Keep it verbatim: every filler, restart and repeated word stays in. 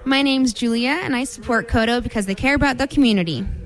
My name's Julia, and I support Kodo because they care about the community.